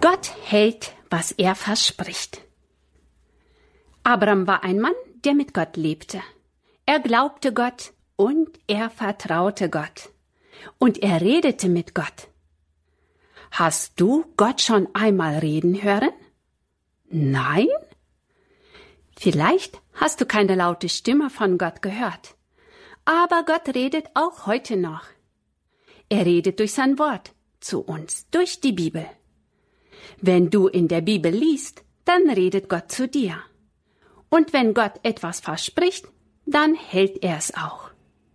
Gott hält, was er verspricht. Abram war ein Mann, der mit Gott lebte. Er glaubte Gott und er vertraute Gott. Und er redete mit Gott. Hast du Gott schon einmal reden hören? Nein? Vielleicht hast du keine laute Stimme von Gott gehört. Aber Gott redet auch heute noch. Er redet durch sein Wort zu uns, durch die Bibel. Wenn du in der Bibel liest, dann redet Gott zu dir. Und wenn Gott etwas verspricht, dann hält er es auch.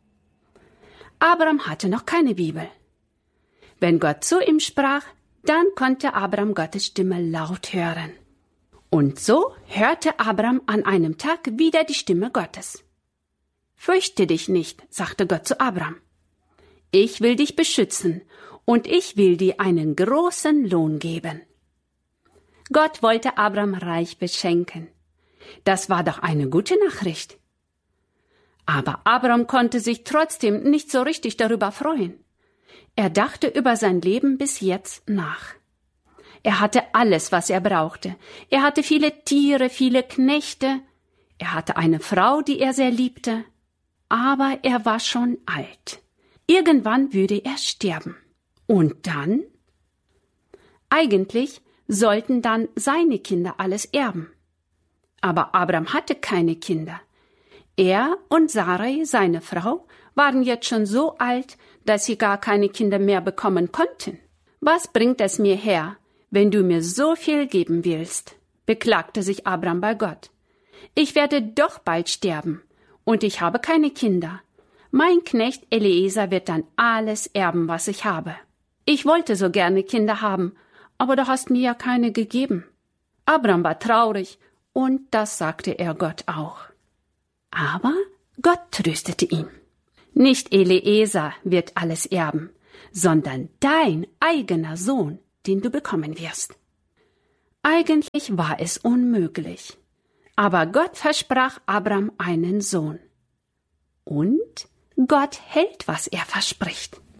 Abram hatte noch keine Bibel. Wenn Gott zu ihm sprach, dann konnte Abram Gottes Stimme laut hören. Und so hörte Abram an einem Tag wieder die Stimme Gottes. Fürchte dich nicht, sagte Gott zu Abram. Ich will dich beschützen und ich will dir einen großen Lohn geben. Gott wollte Abram reich beschenken. Das war doch eine gute Nachricht. Aber Abram konnte sich trotzdem nicht so richtig darüber freuen. Er dachte über sein Leben bis jetzt nach. Er hatte alles, was er brauchte. Er hatte viele Tiere, viele Knechte. Er hatte eine Frau, die er sehr liebte. Aber er war schon alt. Irgendwann würde er sterben. Und dann? Eigentlich sollten dann seine Kinder alles erben. Aber Abram hatte keine Kinder. Er und Sarai, seine Frau, waren jetzt schon so alt, dass sie gar keine Kinder mehr bekommen konnten. Was bringt es mir her, wenn du mir so viel geben willst? Beklagte sich Abram bei Gott. Ich werde doch bald sterben und ich habe keine Kinder. Mein Knecht Eliezer wird dann alles erben, was ich habe. Ich wollte so gerne Kinder haben, aber du hast mir ja keine gegeben. Abram war traurig und das sagte er Gott auch. Aber Gott tröstete ihn. Nicht Eliezer wird alles erben, sondern dein eigener Sohn, den du bekommen wirst. Eigentlich war es unmöglich, aber Gott versprach Abram einen Sohn. Und Gott hält, was er verspricht.